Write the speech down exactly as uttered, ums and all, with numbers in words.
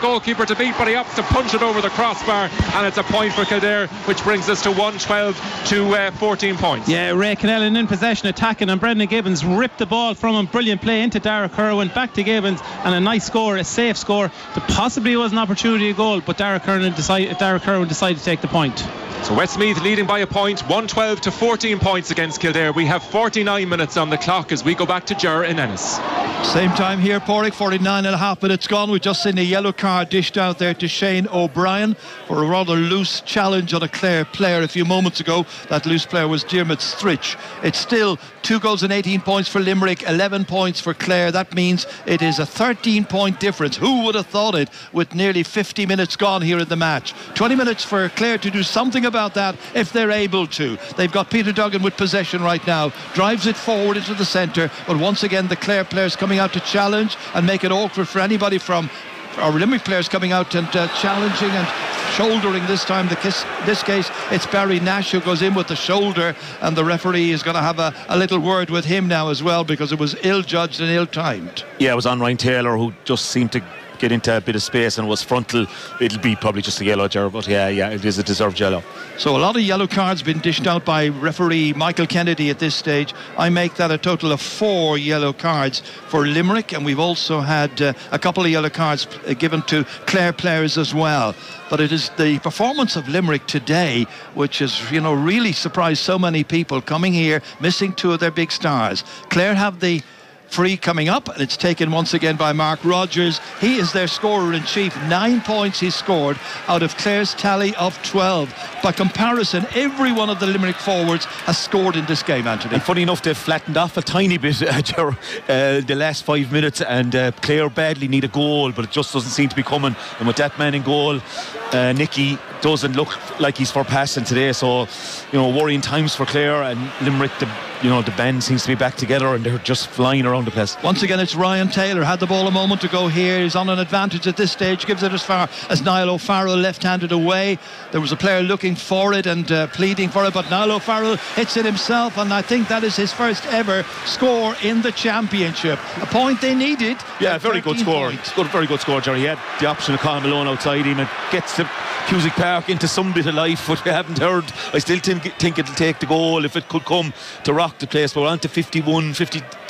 goalkeeper to beat, but he opts to punch it over the crossbar, and it's a point for Kildare, which brings us to one twelve to uh, fourteen points. Yeah, Ray Kennellan in possession, attacking, and Brendan Gibbons ripped the ball from him. Brilliant play into Dara Kerwin, back to Gibbons, and a nice score, a safe score. There possibly was an opportunity of goal, but Dara Kerwin decided, Dara Kerwin decided to take the point. So Westmeath leading by a point, one twelve to fourteen points against Kildare. We have forty-nine minutes on the clock as we go back to Ger in Ennis. Same time here, Porrick, forty-nine and a half minutes gone. We've just seen a yellow card dished out there to Shane O'Brien for a rather loose challenge on a Clare player a few moments ago. That loose player was Diarmuid Stritch. It's still two goals and eighteen points for Limerick, eleven points for Clare. That means it is a thirteen point difference. Who would have thought it, with nearly fifty minutes gone here in the match? twenty minutes for Clare to do something about that if they're able to. They've got Peter Duggan with possession right now, drives it forward into the centre, but once again the Clare players coming out to challenge and make it awkward for anybody from our Limerick players coming out and uh, challenging and shouldering. This time, the kiss, this case, it's Barry Nash who goes in with the shoulder, and the referee is going to have a, a little word with him now as well, because it was ill-judged and ill-timed. Yeah, it was on Ryan Taylor, who just seemed to get into a bit of space and was frontal. It'll be probably just a yellow, Ger, but yeah, yeah, it is a deserved yellow. So a lot of yellow cards been dished out by referee Michael Kennedy at this stage. I make that a total of four yellow cards for Limerick, and we've also had uh, a couple of yellow cards uh, given to Clare players as well. But it is the performance of Limerick today which has, you know, really surprised so many people, coming here, missing two of their big stars. Clare have the free coming up, and it's taken once again by Mark Rogers. He is their scorer-in-chief. Nine points he scored out of Clare's tally of twelve. By comparison, every one of the Limerick forwards has scored in this game, Anthony. And funny enough, they've flattened off a tiny bit uh, uh, the last five minutes, and uh, Clare badly need a goal, but it just doesn't seem to be coming. And with that man in goal, uh, Nicky doesn't look like he's for passing today, so, you know, worrying times for Clare. And Limerick, the, you know, the band seems to be back together, and they're just flying around the place. Once again, it's Ryan Taylor, had the ball a moment ago here. He's on an advantage at this stage, gives it as far as Niall O'Farrell, left-handed away. There was a player looking for it and uh, pleading for it, but Niall O'Farrell hits it himself, and I think that is his first ever score in the championship. A point they needed. Yeah, very good score. Good, very good score, Jerry. He had the option of Colin Malone outside him. It gets the Cusick Park into some bit of life, but we haven't heard. I still think, think it'll take the goal if it could come to rock the place. But we're on to fifty-one, fifty,